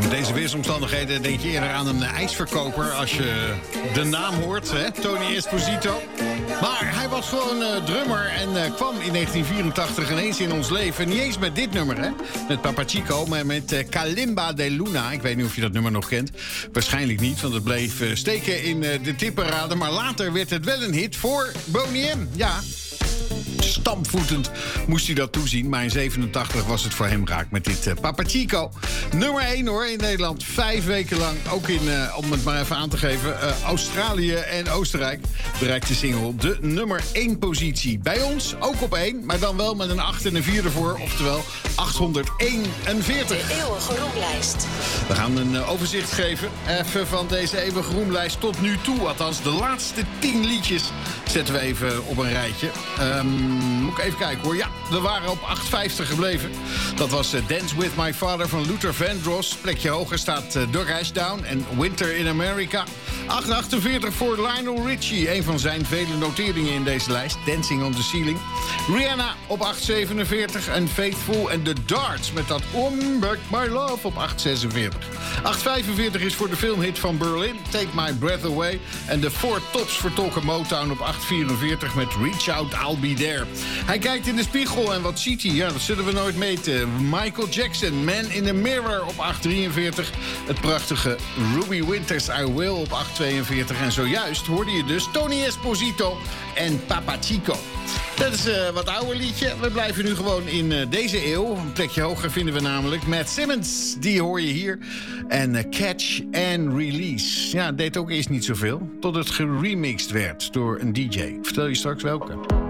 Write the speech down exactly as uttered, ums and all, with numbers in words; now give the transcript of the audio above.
Met deze weersomstandigheden denk je eerder aan een ijsverkoper als je de naam hoort, hè? Tony Esposito. Maar hij was gewoon uh, drummer en uh, kwam in negentien vierentachtig ineens in ons leven. Niet eens met dit nummer, hè? Met Papa Chico, maar met uh, Kalimba de Luna. Ik weet niet of je dat nummer nog kent. Waarschijnlijk niet, want het bleef uh, steken in uh, de tipparade. Maar later werd het wel een hit voor Boney M. Ja. Stampvoetend moest hij dat toezien. Maar in zevenentachtig was het voor hem raak met dit uh, Papa Chico. Nummer één hoor in Nederland. Vijf weken lang. Ook in, uh, om het maar even aan te geven, uh, Australië en Oostenrijk bereikt de single de nummer één positie. Bij ons ook op één, maar dan wel met een acht en een vier ervoor. Oftewel achthonderdeenenveertig. De eeuwige roemlijst. We gaan een uh, overzicht geven. Even van deze eeuwige roemlijst tot nu toe. Althans, de laatste tien liedjes zetten we even op een rijtje. Um, moet ik even kijken hoor. Ja, we waren op acht vijftig gebleven. Dat was uh, Dance With My Father van Luther Vandross. Plekje hoger staat uh, Dog Ashdown en Winter in America. acht achtenveertig voor Lionel Richie. Een van zijn vele noteringen in deze lijst. Dancing on the Ceiling. Rihanna op acht zevenenveertig. En Faithful en The Darts met dat Come Back My Love op acht zesenveertig. acht vijfenveertig is voor de filmhit van Berlin. Take My Breath Away. En de Four Tops vertolken Motown op acht vierenveertig met Reach Out, I'll Be There. Hij kijkt in de spiegel en wat ziet hij? Ja, dat zullen we nooit meten. Michael Jackson, Man in the Mirror op acht drieënveertig. Het prachtige Ruby Winters, I Will op acht tweeënveertig. En zojuist hoorde je dus Tony Esposito en Papa Chico. Dat is een uh, wat ouder liedje. We blijven nu gewoon in uh, deze eeuw. Een plekje hoger vinden we namelijk Matt Simmons. Die hoor je hier. En uh, Catch and Release. Ja, deed ook eerst niet zoveel. Tot het geremixed werd door een D J. Ik vertel je straks welke.